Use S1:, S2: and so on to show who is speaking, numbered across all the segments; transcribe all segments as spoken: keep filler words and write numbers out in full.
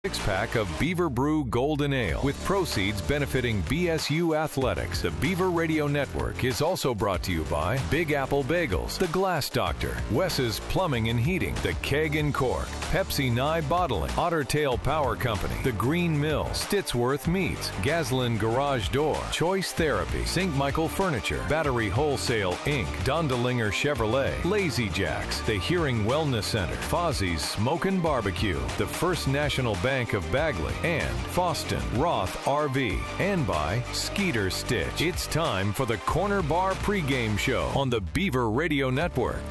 S1: Six-pack of Beaver Brew Golden Ale with proceeds benefiting B S U Athletics. The Beaver Radio Network is also brought to you by Big Apple Bagels, The Glass Doctor, Wes's Plumbing and Heating, The Keg and Cork, Pepsi Nye Bottling, Otter Tail Power Company, The Green Mill, Stitsworth Meats, Gaslin Garage Door, Choice Therapy, Saint Michael Furniture, Battery Wholesale Incorporated, Dondelinger Chevrolet, Lazy Jacks, The Hearing Wellness Center, Fozzie's Smokin' Barbecue, The First National Bank Bank of Bagley, and Foston Roth R V, and by Skeeter Stitch. It's time for the Corner Bar pregame show on the Beaver Radio Network.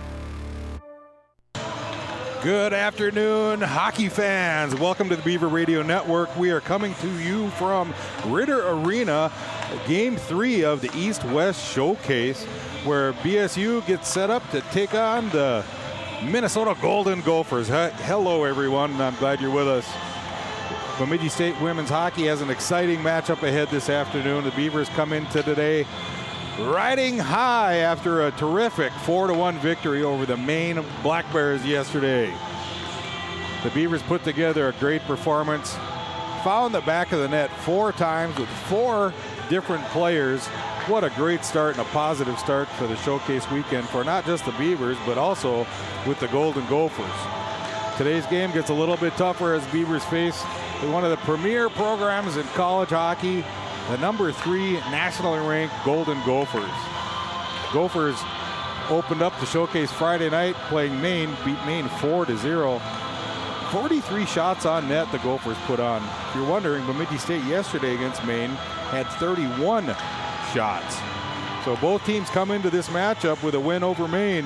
S2: Good afternoon, hockey fans. Welcome to the Beaver Radio Network. We are coming to you from Ritter Arena, game three of the East-West Showcase, where B S U gets set up to take on the Minnesota Golden Gophers. Hello, everyone. I'm glad you're with us. Bemidji State women's hockey has an exciting matchup ahead this afternoon. The Beavers come into today riding high after a terrific four to one victory over the Maine Black Bears yesterday. The Beavers put together a great performance, found the back of the net four times with four different players. What a great start and a positive start for the showcase weekend for not just the Beavers, but also with the Golden Gophers. Today's game gets a little bit tougher as Beavers face one of the premier programs in college hockey, the number three nationally ranked Golden Gophers. Gophers opened up the showcase Friday night playing Maine, beat Maine four to zero. forty-three shots on net the Gophers put on. If you're wondering, Bemidji State yesterday against Maine had thirty-one shots. So both teams come into this matchup with a win over Maine.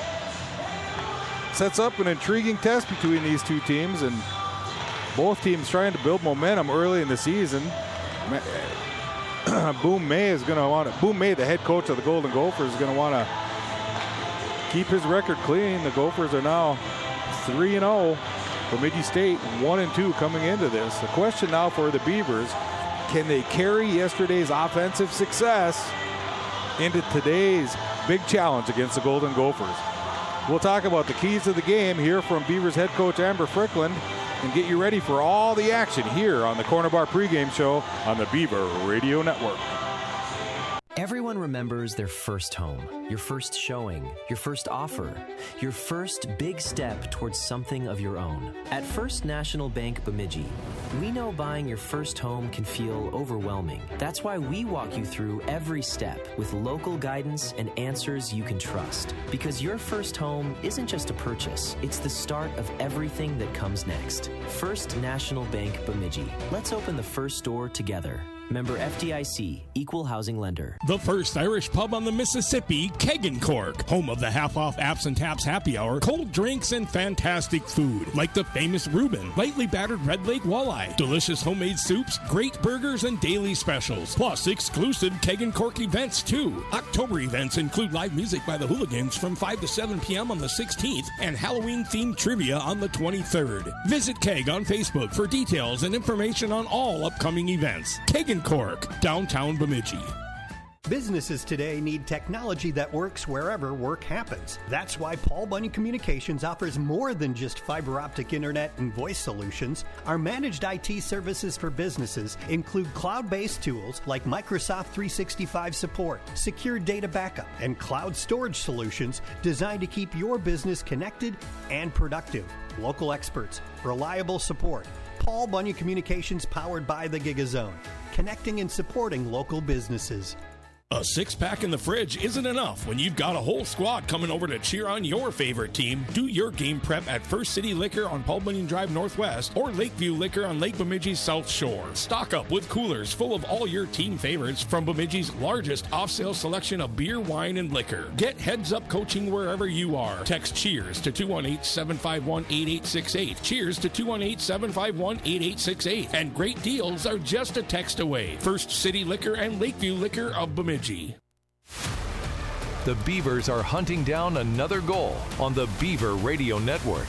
S2: Sets up an intriguing test between these two teams, and both teams trying to build momentum early in the season. Boom May is going to want to. Boom May, the head coach of the Golden Gophers, is going to want to keep his record clean. The Gophers are now three and zero. Bemidji State one and two coming into this. The question now for the Beavers: can they carry yesterday's offensive success into today's big challenge against the Golden Gophers? We'll talk about the keys of the game, hear from Beavers head coach Amber Frickland, and get you ready for all the action here on the Corner Bar pregame show on the Beaver Radio Network.
S3: Everyone remembers their first home, your first showing, your first offer, your first big step towards something of your own. At First National Bank Bemidji, we know buying your first home can feel overwhelming. That's why we walk you through every step with local guidance and answers you can trust. Because your first home isn't just a purchase, it's the start of everything that comes next. First National Bank Bemidji. Let's open the first door together. Member F D I C, Equal Housing Lender.
S4: The first Irish pub on the Mississippi, Keg and Cork. Home of the half-off Apps and Taps happy hour, cold drinks, and fantastic food. Like the famous Reuben, lightly battered Red Lake walleye, delicious homemade soups, great burgers, and daily specials. Plus exclusive Keg and Cork events, too. October events include live music by the Hooligans from five to seven p.m. on the sixteenth and Halloween-themed trivia on the twenty-third. Visit Keg on Facebook for details and information on all upcoming events. Keg and Cork, downtown Bemidji.
S5: Businesses today need technology that works wherever work happens. That's why Paul Bunyan Communications offers more than just fiber optic internet and voice solutions. Our managed I T services for businesses include cloud-based tools like Microsoft three sixty-five support, secure data backup, and cloud storage solutions designed to keep your business connected and productive. Local experts, reliable support. Paul Bunyan Communications, powered by the GigaZone, connecting and supporting local businesses.
S4: A six-pack in the fridge isn't enough when you've got a whole squad coming over to cheer on your favorite team. Do your game prep at First City Liquor on Paul Bunyan Drive Northwest or Lakeview Liquor on Lake Bemidji's South Shore. Stock up with coolers full of all your team favorites from Bemidji's largest off-sale selection of beer, wine, and liquor. Get heads-up coaching wherever you are. Text CHEERS to two one eight, seven five one, eight eight six eight. CHEERS to two one eight, seven five one, eight eight six eight. And great deals are just a text away. First City Liquor and Lakeview Liquor of Bemidji.
S1: The Beavers are hunting down another goal on the Beaver Radio Network.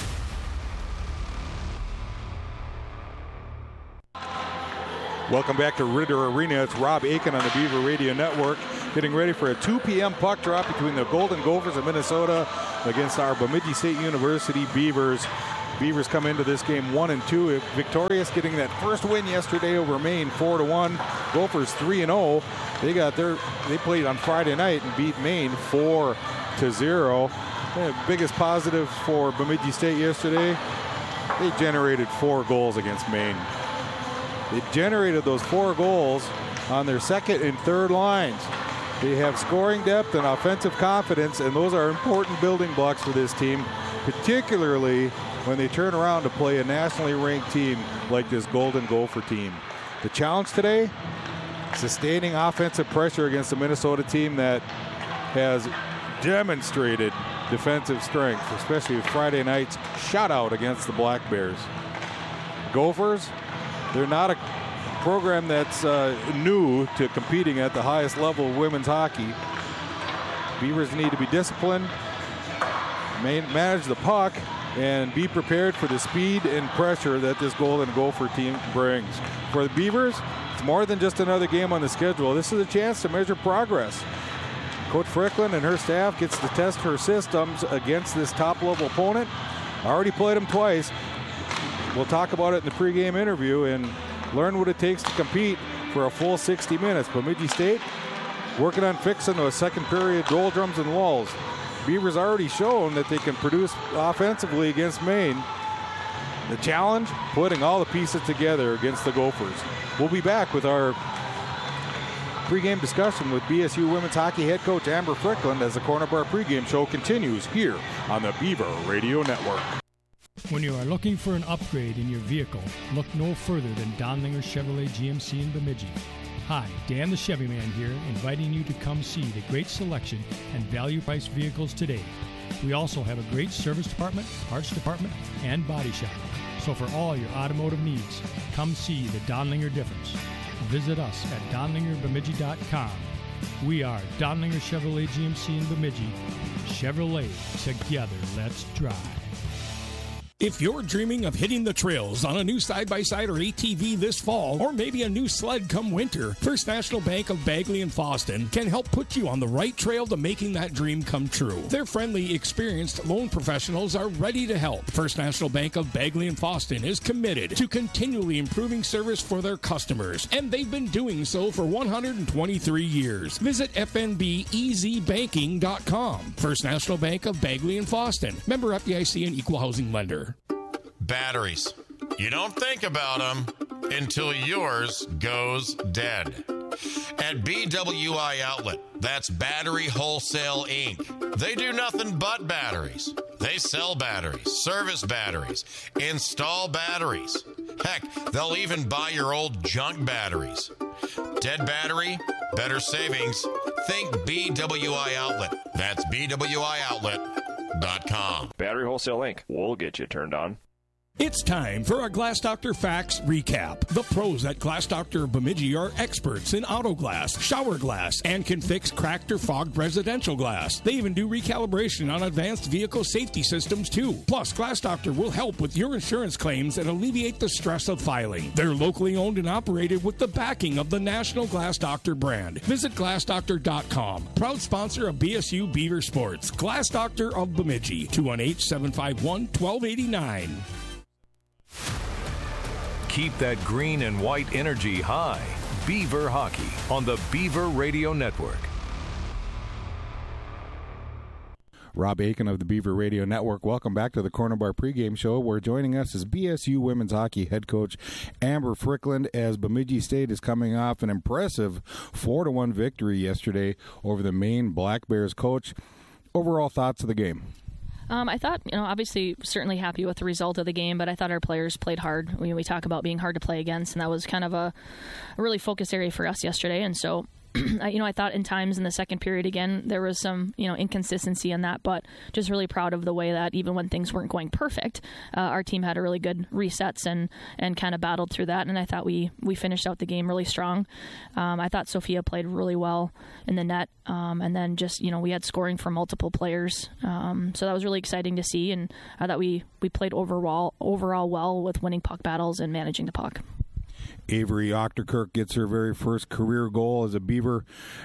S2: Welcome back to Ritter Arena. It's Rob Aiken on the Beaver Radio Network, getting ready for a two p.m. puck drop between the Golden Gophers of Minnesota against our Bemidji State University Beavers. Beavers come into this game one and two, victorious, getting that first win yesterday over Maine, four to one. Gophers three and zero. They got their they played on Friday night and beat Maine four to zero. The biggest positive for Bemidji State yesterday, they generated four goals against Maine. They generated those four goals on their second and third lines. They have scoring depth and offensive confidence, and those are important building blocks for this team, particularly when they turn around to play a nationally ranked team like this Golden Gopher team. The challenge today, sustaining offensive pressure against a Minnesota team that has demonstrated defensive strength, especially with Friday night's shutout against the Black Bears. Gophers, they're not a program that's uh, new to competing at the highest level of women's hockey. Beavers need to be disciplined, manage the puck, and be prepared for the speed and pressure that this Golden Gopher team brings. For the Beavers, it's more than just another game on the schedule. This is a chance to measure progress. Coach Fricklin and her staff gets to test her systems against this top-level opponent. Already played them twice. We'll talk about it in the pregame interview and learn what it takes to compete for a full sixty minutes. Bemidji State working on fixing those second period goal drums and lulls. Beavers already shown that they can produce offensively against Maine. The challenge, putting all the pieces together against the Gophers. We'll be back with our pregame discussion with B S U women's hockey head coach Amber Fricklin as the Corner Bar pregame show continues here on the Beaver Radio Network.
S6: When you are looking for an upgrade in your vehicle, look no further than Donlinger Chevrolet G M C in Bemidji. Hi, Dan the Chevy Man here, inviting you to come see the great selection and value-priced vehicles today. We also have a great service department, parts department, and body shop. So for all your automotive needs, come see the Donlinger difference. Visit us at donlinger bemidji dot com. We are Donlinger Chevrolet G M C in Bemidji. Chevrolet, together, let's drive.
S4: If you're dreaming of hitting the trails on a new side-by-side or A T V this fall, or maybe a new sled come winter, First National Bank of Bagley and Fosston can help put you on the right trail to making that dream come true. Their friendly, experienced loan professionals are ready to help. First National Bank of Bagley and Fosston is committed to continually improving service for their customers, and they've been doing so for one hundred twenty-three years. Visit f n b e z banking dot com. First National Bank of Bagley and Fosston. Member F D I C and Equal Housing Lender.
S7: Batteries. You don't think about them until yours goes dead. At B W I Outlet, that's Battery Wholesale Incorporated. They do nothing but batteries. They sell batteries, service batteries, install batteries. Heck, they'll even buy your old junk batteries. Dead battery, better savings. Think B W I Outlet. That's b w i outlet dot com.
S8: Battery Wholesale Incorporated. We'll get you turned on.
S4: It's time for a Glass Doctor Facts Recap. The pros at Glass Doctor Bemidji are experts in auto glass, shower glass, and can fix cracked or fogged residential glass. They even do recalibration on advanced vehicle safety systems, too. Plus, Glass Doctor will help with your insurance claims and alleviate the stress of filing. They're locally owned and operated with the backing of the National Glass Doctor brand. Visit glass doctor dot com. Proud sponsor of B S U Beaver Sports. Glass Doctor of Bemidji. two one eight, seven five one, one two eight nine.
S1: Keep that green and white energy high. Beaver Hockey on the Beaver Radio Network.
S2: Rob Aiken of the Beaver Radio Network. Welcome back to the Corner Bar pregame show, where joining us is B S U women's hockey head coach Amber Fricklin, as Bemidji State is coming off an impressive four to one victory yesterday over the Maine Black Bears. Coach, overall thoughts of the game?
S9: Um, I thought, you know, obviously certainly happy with the result of the game, but I thought our players played hard. We, we talk about being hard to play against, and that was kind of a, a really focus area for us yesterday. And so, you know, I thought in times in the second period, again, there was some, you know, inconsistency in that, but just really proud of the way that even when things weren't going perfect, uh, our team had a really good resets and, and kind of battled through that. And I thought we, we finished out the game really strong. Um, I thought Sophia played really well in the net. Um, and then just, you know, we had scoring from multiple players. Um, so that was really exciting to see. And I thought we, we played overall, overall well with winning puck battles and managing the puck.
S2: Avery Ochterkirk gets her very first career goal as a Beaver.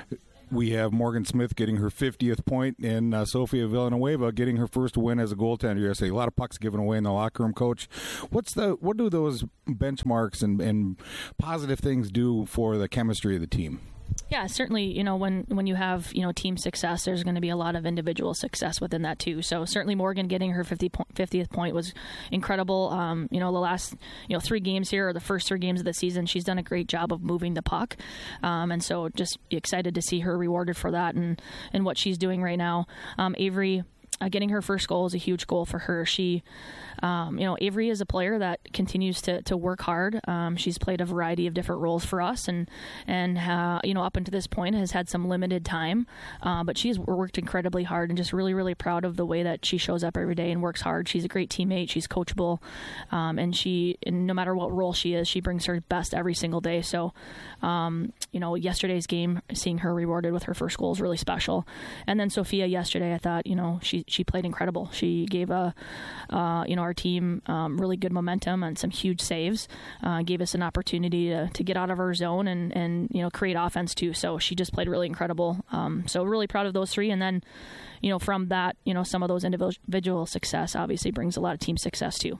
S2: we have Morgan Smith getting her fiftieth point, and uh, Sofia Villanueva getting her first win as a goaltender yesterday. A lot of pucks given away in the locker room, Coach. What's the what do those benchmarks and, and positive things do for the chemistry of the team?
S9: Yeah, certainly, you know, when, when you have, you know, team success, there's going to be a lot of individual success within that too. So certainly Morgan getting her fiftieth point was incredible. Um, you know, the last, you know, three games here, or the first three games of the season, she's done a great job of moving the puck. Um, and so just excited to see her rewarded for that and, and what she's doing right now. Um, Avery, Uh, getting her first goal is a huge goal for her. She, um, you know, Avery is a player that continues to, to work hard. Um, she's played a variety of different roles for us, and and uh, you know, up until this point has had some limited time, uh, but she's worked incredibly hard, and just really, really proud of the way that she shows up every day and works hard. She's a great teammate. She's coachable, um, and she, and no matter what role she is, she brings her best every single day. So, um, you know, yesterday's game, seeing her rewarded with her first goal is really special. And then Sofia yesterday, I thought, you know, she she played incredible. She gave a, uh, you know, our team um, really good momentum and some huge saves. Uh, gave us an opportunity to, to get out of our zone and, and you know, create offense too. So she just played really incredible. Um, so really proud of those three. And then, you know, from that, you know, some of those individual success obviously brings a lot of team success too.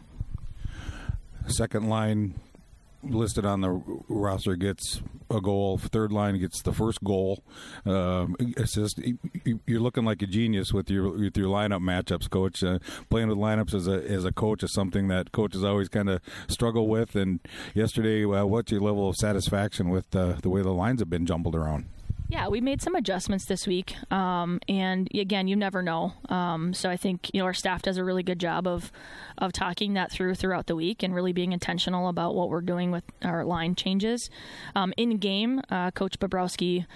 S2: Second line listed on the roster gets a goal. Third line gets the first goal. Um, assist. You're looking like a genius with your with your lineup matchups, Coach. Uh, playing with lineups as a as a coach is something that coaches always kind of struggle with. And yesterday, uh, what's your level of satisfaction with uh, the way the lines have been jumbled around?
S9: Yeah, we made some adjustments this week, um, and again, you never know. Um, so I think, you know, our staff does a really good job of of talking that through throughout the week and really being intentional about what we're doing with our line changes. Um, in game, uh, Coach Bobrowski,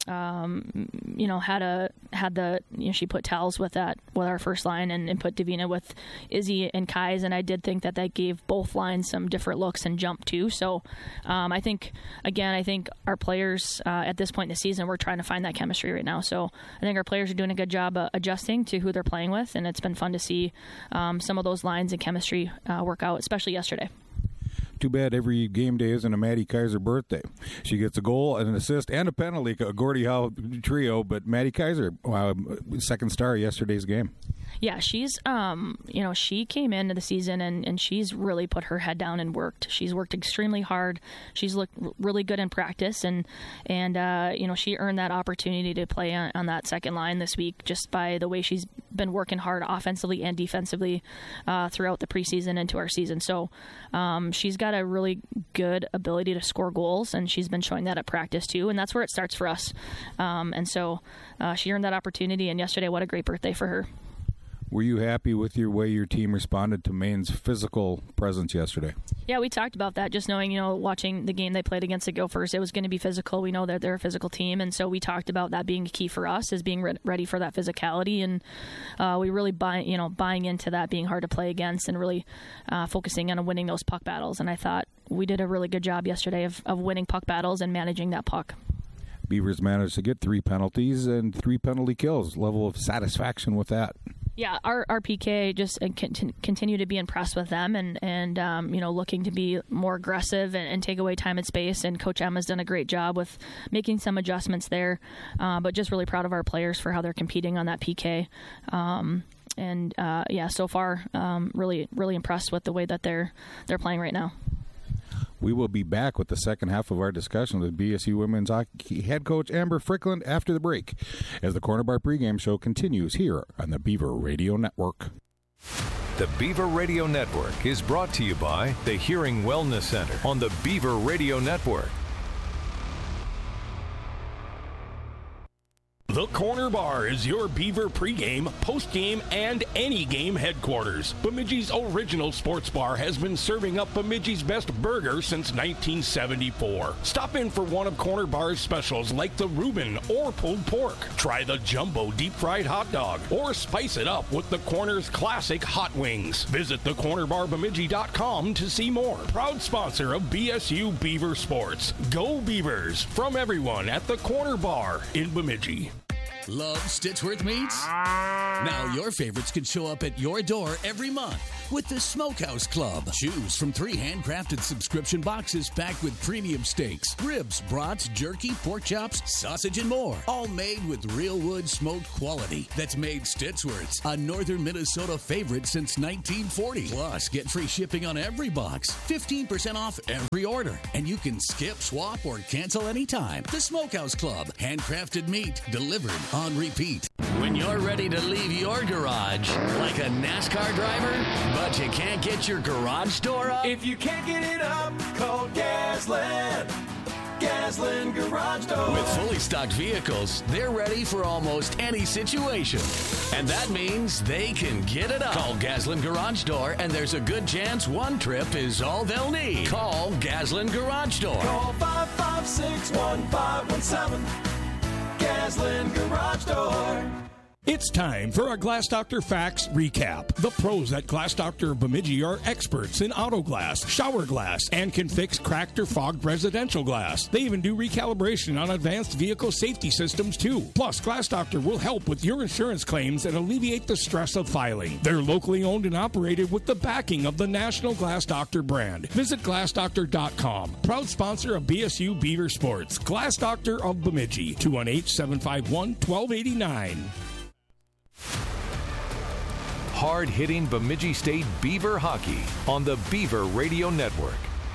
S9: um, you know, had a had the you know she put Tels with that with our first line and, and put Davina with Izzy and Kais, and I did think that that gave both lines some different looks and jump too. So um, I think again, I think our players uh, at this point in the season, we're trying to find that chemistry right now. So I think our players are doing a good job uh, adjusting to who they're playing with, and it's been fun to see um, some of those lines and chemistry uh, work out, especially yesterday.
S2: Too bad every game day isn't a Maddie Kaiser birthday. She gets a goal and an assist and a penalty, a Gordie Howe trio, but Maddie Kaiser, uh, second star yesterday's game.
S9: Yeah, she's, um, you know, she came into the season and, and she's really put her head down and worked. She's worked extremely hard. She's looked really good in practice, and, and uh, you know, she earned that opportunity to play on, on that second line this week just by the way she's been working hard offensively and defensively uh, throughout the preseason into our season. So um, she's got a really good ability to score goals, and she's been showing that at practice too, and that's where it starts for us. Um, and so uh, she earned that opportunity, and yesterday, what a great birthday for her.
S2: Were you happy with your way your team responded to Maine's physical presence yesterday?
S9: Yeah, we talked about that, just knowing, you know, watching the game they played against the Gophers, it was going to be physical. We know that they're a physical team, and so we talked about that being key for us, is being re- ready for that physicality, and uh, we really buy, you know, buying into that being hard to play against and really uh, focusing on winning those puck battles. And I thought we did a really good job yesterday of, of winning puck battles and managing that puck.
S2: Beavers managed to get three penalties and three penalty kills. Level of satisfaction with that?
S9: Yeah, our, our P K just uh, con- continue to be impressed with them, and and um, you know, looking to be more aggressive and, and take away time and space. And Coach Emma's done a great job with making some adjustments there, uh, but just really proud of our players for how they're competing on that P K. Um, and uh, yeah, so far, um, really really impressed with the way that they're they're playing right now.
S2: We will be back with the second half of our discussion with B S U women's hockey head coach Amber Frickland after the break, as the Corner Bar pregame show continues here on the Beaver Radio Network.
S1: The Beaver Radio Network is brought to you by the Hearing Wellness Center on the Beaver Radio Network.
S4: The Corner Bar is your Beaver pregame, postgame, and any game headquarters. Bemidji's original sports bar has been serving up Bemidji's best burger since nineteen seventy-four. Stop in for one of Corner Bar's specials like the Reuben or pulled pork. Try the jumbo deep-fried hot dog, or spice it up with the Corner's classic hot wings. Visit the corner bar bemidji dot com to see more. Proud sponsor of B S U Beaver Sports. Go Beavers! From everyone at the Corner Bar in Bemidji.
S10: Love Stitchworth Meats? Now your favorites can show up at your door every month with the Smokehouse Club. Choose from three handcrafted subscription boxes packed with premium steaks, ribs, brats, jerky, pork chops, sausage, and more. All made with real wood smoked quality that's made Stittsworth's a northern Minnesota favorite since nineteen forty. Plus, get free shipping on every box, fifteen percent off every order, and you can skip, swap, or cancel anytime. The Smokehouse Club. Handcrafted meat delivered on repeat. When you're ready to leave your garage like a NASCAR driver, but you can't get your garage door up?
S11: If you can't get it up, call Gasland. Gasland Garage Door.
S10: With fully stocked vehicles, they're ready for almost any situation. And that means they can get it up. Call Gasland Garage Door, and there's a good chance one trip is all they'll need. Call Gasland Garage Door.
S11: Call five five six, one five one seven. Gasland Garage Door.
S4: It's time for our Glass Doctor Facts Recap. The pros at Glass Doctor of Bemidji are experts in auto glass, shower glass, and can fix cracked or fogged residential glass. They even do recalibration on advanced vehicle safety systems, too. Plus, Glass Doctor will help with your insurance claims and alleviate the stress of filing. They're locally owned and operated with the backing of the National Glass Doctor brand. Visit glass doctor dot com. Proud sponsor of B S U Beaver Sports. Glass Doctor of Bemidji. two one eight, seven five one, one two eight nine.
S1: Hard-hitting Bemidji State Beaver hockey on the Beaver Radio Network.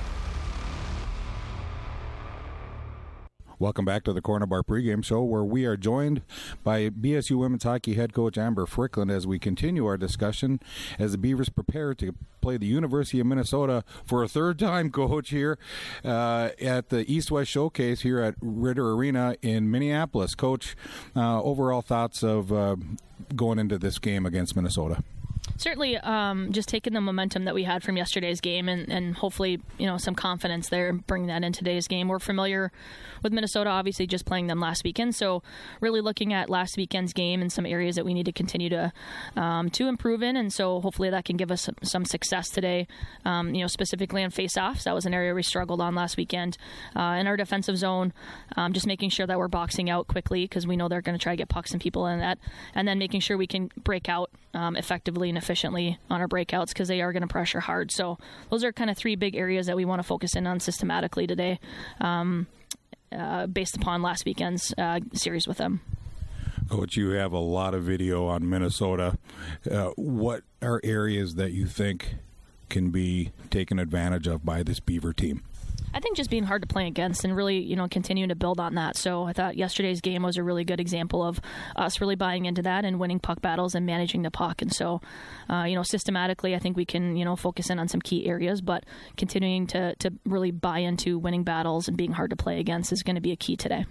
S2: Welcome back to the Corner Bar pregame show, where we are joined by B S U women's hockey head coach Amber Frickland as we continue our discussion as the Beavers prepare to play the University of Minnesota for a third time, coach, here uh, at the East-West Showcase here at Ritter Arena in Minneapolis. Coach, uh, overall thoughts of uh, going into this game against Minnesota?
S9: Certainly, um, just taking the momentum that we had from yesterday's game and, and hopefully, you know, some confidence there and bring that in today's game. We're familiar with Minnesota, obviously, just playing them last weekend. So really looking at last weekend's game and some areas that we need to continue to um, to improve in. And so hopefully that can give us some, some success today, um, you know, specifically on face-offs. That was an area we struggled on last weekend. Uh, in our defensive zone, um, just making sure that we're boxing out quickly because we know they're going to try to get pucks and people in that. And then making sure we can break out um, effectively and efficiently on our breakouts because they are going to pressure hard. So those are kind of three big areas that we want to focus in on systematically today um, uh, based upon last weekend's uh, series with them.
S2: Coach, you have a lot of video on Minnesota. Uh, what are areas that you think can be taken advantage of by this Beaver team?
S9: I think just being hard to play against and really, you know, continuing to build on that. So I thought yesterday's game was a really good example of us really buying into that and winning puck battles and managing the puck. And so, uh, you know, systematically, I think we can, you know, focus in on some key areas, but continuing to, to really buy into winning battles and being hard to play against is going to be a key today.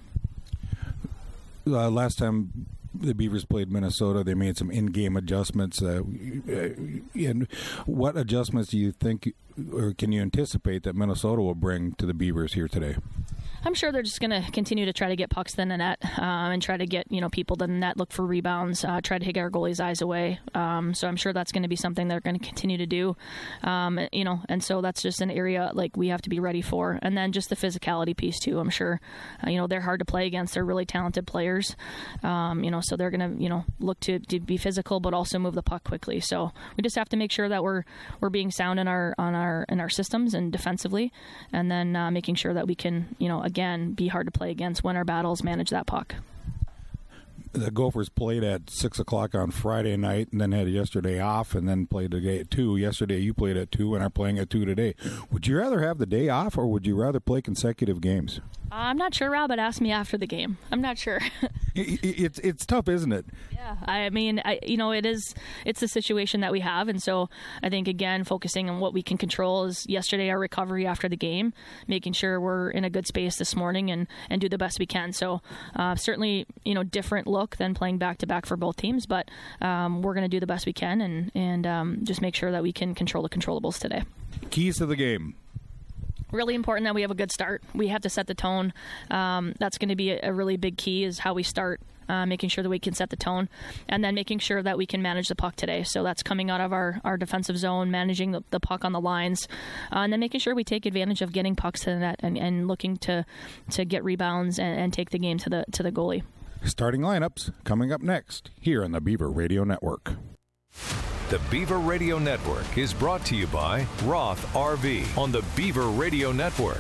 S2: Uh, last time the Beavers played Minnesota, they made some in-game adjustments. Uh, and what adjustments do you think, or can you anticipate that Minnesota will bring to the Beavers here today?
S9: I'm sure they're just going to continue to try to get pucks in the net um, and try to get, you know, people to the net, look for rebounds, uh, try to take our goalies' eyes away. Um, so I'm sure that's going to be something they're going to continue to do, um, you know, and so that's just an area like we have to be ready for. And then just the physicality piece too. I'm sure, uh, you know, they're hard to play against. They're really talented players, um, you know, so they're going to, you know, look to, to be physical but also move the puck quickly. So we just have to make sure that we're we're being sound in our on our in our systems and defensively, and then uh, making sure that we can, you know, again, be hard to play against, win our battles, manage that puck.
S2: The Gophers played at six o'clock on Friday night and then had yesterday off and then played the day at two. Yesterday you played at two and are playing at two today. Would you rather have the day off or would you rather play consecutive games?
S9: I'm not sure, Rob, but ask me after the game. I'm not sure.
S2: it, it, it's it's tough, isn't it?
S9: Yeah, I mean, I, you know, it is. It's the situation that we have, and so I think again, focusing on what we can control is yesterday our recovery after the game, making sure we're in a good space this morning and, and do the best we can. So uh, certainly, you know, different look than playing back to back for both teams, but um, we're going to do the best we can and and um, just make sure that we can control the controllables today.
S2: Keys to the game.
S9: Really important that we have a good start. We have to set the tone. Um, that's going to be a, a really big key is how we start, uh, making sure that we can set the tone, and then making sure that we can manage the puck today. So that's coming out of our, our defensive zone, managing the, the puck on the lines, uh, and then making sure we take advantage of getting pucks to the net and, and looking to to get rebounds and, and take the game to the to the goalie.
S2: Starting lineups coming up next here on the Beaver Radio Network.
S1: The Beaver Radio Network is brought to you by Roth R V on the Beaver Radio Network.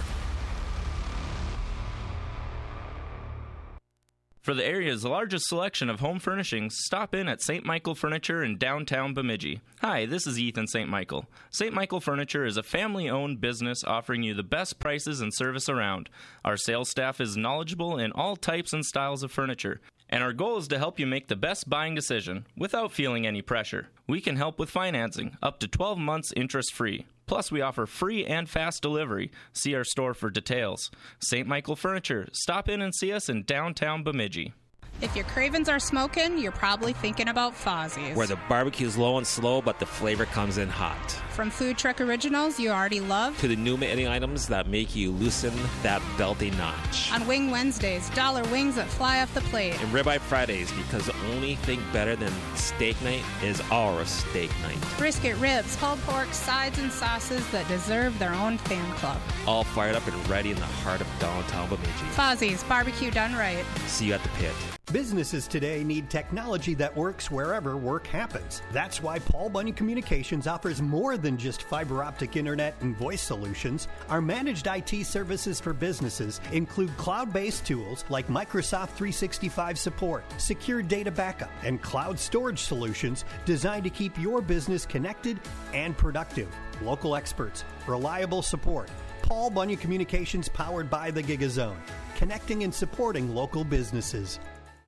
S12: For the area's largest selection of home furnishings, stop in at Saint Michael Furniture in downtown Bemidji. Hi, this is Ethan Saint Michael. Saint Michael Furniture is a family-owned business offering you the best prices and service around. Our sales staff is knowledgeable in all types and styles of furniture, and our goal is to help you make the best buying decision without feeling any pressure. We can help with financing, up to twelve months interest-free. Plus, we offer free and fast delivery. See our store for details. Saint Michael Furniture. Stop in and see us in downtown Bemidji.
S13: If your cravings are smoking, you're probably thinking about Fozzie's,
S14: where the barbecue's low and slow, but the flavor comes in hot.
S13: From food truck originals you already love,
S14: to the new menu items that make you loosen that belty notch.
S13: On Wing Wednesdays, dollar wings that fly off the plate.
S14: And Ribeye Fridays, because the only thing better than steak night is our steak night.
S13: Brisket, ribs, pulled pork, sides, and sauces that deserve their own fan club.
S14: All fired up and ready in the heart of downtown Bemidji.
S13: Fozzie's, barbecue done right.
S14: See you at the pit.
S5: Businesses today need technology that works wherever work happens. That's why Paul Bunyan Communications offers more than just fiber optic internet and voice solutions. Our managed I T services for businesses include cloud-based tools like Microsoft three sixty-five support, secure data backup, and cloud storage solutions designed to keep your business connected and productive. Local experts, reliable support. Paul Bunyan Communications, powered by the GigaZone, connecting and supporting local businesses.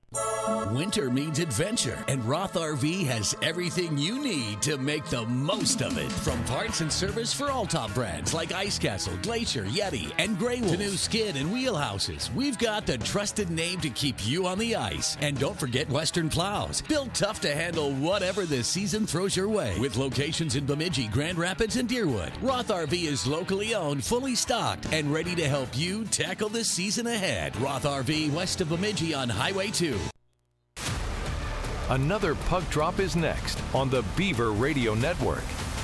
S10: Winter means adventure, and Roth R V has everything you need to make the most of it. From parts and service for all top brands like Ice Castle, Glacier, Yeti, and Grey Wolf, to new skid and wheelhouses, we've got the trusted name to keep you on the ice. And don't forget Western Plows, built tough to handle whatever the season throws your way. With locations in Bemidji, Grand Rapids, and Deerwood, Roth R V is locally owned, fully stocked, and ready to help you tackle the season ahead. Roth R V west of Bemidji on Highway two.
S1: Another puck drop is next on the Beaver Radio Network.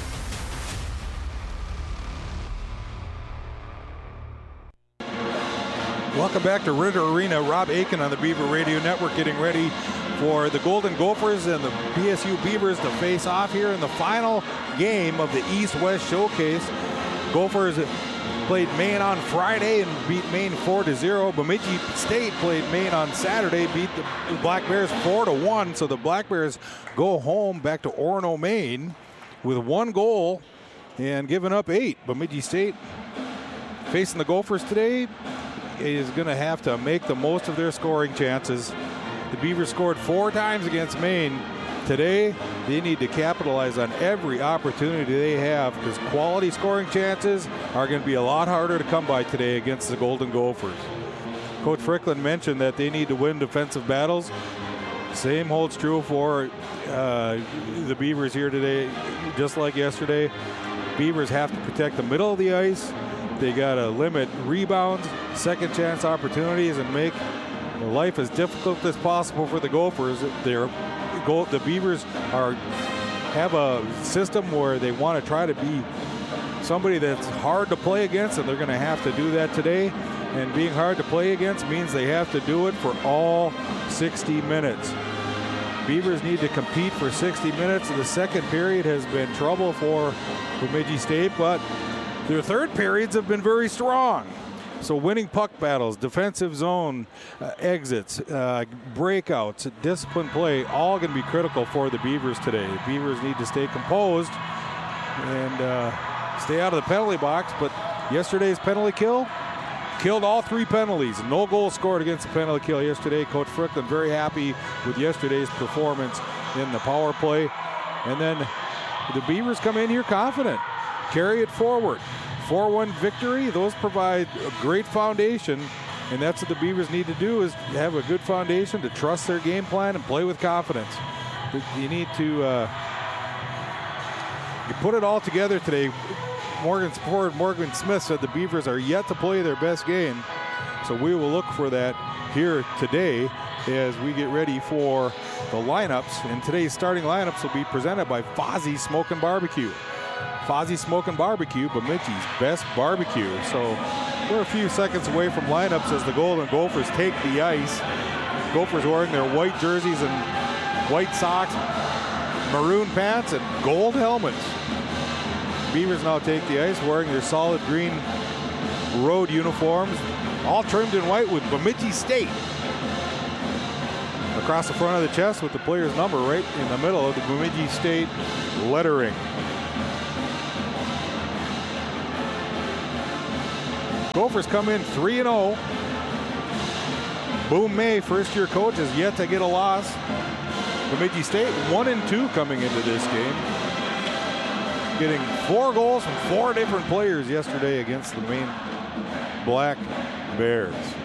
S2: Welcome back to Ritter Arena. Rob Aiken on the Beaver Radio Network, getting ready for the Golden Gophers and the B S U Beavers to face off here in the final game of the East-West Showcase. Gophers played Maine on Friday and beat Maine four to zero. Bemidji State played Maine on Saturday, beat the Black Bears four to one. So the Black Bears go home back to Orono, Maine with one goal and giving up eight. Bemidji State facing the Gophers today is going to have to make the most of their scoring chances. The Beavers scored four times against Maine. Today, they need to capitalize on every opportunity they have, because quality scoring chances are going to be a lot harder to come by today against the Golden Gophers. Coach Fricklin mentioned that they need to win defensive battles. Same holds true for uh, the Beavers here today. Just like yesterday, Beavers have to protect the middle of the ice. They got to limit rebounds, second chance opportunities, and make life as difficult as possible for the Gophers. They're Go, the Beavers are have a system where they want to try to be somebody that's hard to play against, and they're going to have to do that today. And being hard to play against means they have to do it for all sixty minutes. Beavers need to compete for sixty minutes. The second period has been trouble for Bemidji State, but their third periods have been very strong. So winning puck battles, defensive zone uh, exits, uh, breakouts, disciplined play, all going to be critical for the Beavers today. The Beavers need to stay composed and uh, stay out of the penalty box. But yesterday's penalty kill killed all three penalties. No goals scored against the penalty kill yesterday. Coach Fricklin very happy with yesterday's performance in the power play. And then the Beavers come in here confident, carry it forward. four one victory, those provide a great foundation, and that's what the Beavers need to do, is have a good foundation to trust their game plan and play with confidence. You need to uh, you put it all together today. Morgan's forward Morgan Smith said the Beavers are yet to play their best game, so we will look for that here today as we get ready for the lineups. And today's starting lineups will be presented by Fozzie Smokin' Barbecue. Fozzie Smokin' Barbecue, Bemidji's best barbecue. So we're a few seconds away from lineups as the Golden Gophers take the ice. Gophers wearing their white jerseys and white socks, maroon pants, and gold helmets. Beavers now take the ice wearing their solid green road uniforms, all trimmed in white with Bemidji State across the front of the chest with the player's number right in the middle of the Bemidji State lettering. Gophers come in three and oh. Boom May, first-year coach, has yet to get a loss. Bemidji State one and two coming into this game, getting four goals from four different players yesterday against the Maine Black Bears.